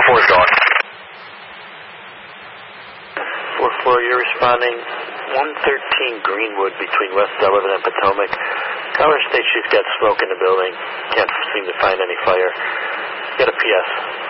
4 Dawn. 4-4, you're responding 113 Greenwood between West Sullivan and Potomac. Color states she's got smoke in the building. Can't seem to find any fire. Get a PS.